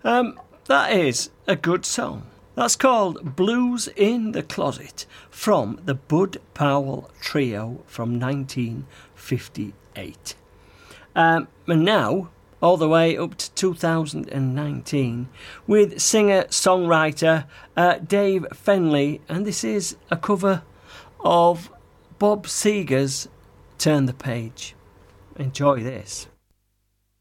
That is a good song. That's called Blues in the Closet from the Bud Powell Trio from 1958. And now, all the way up to 2019, with singer-songwriter Dave Fenley, and this is a cover of Bob Seger's Turn the Page. Enjoy this.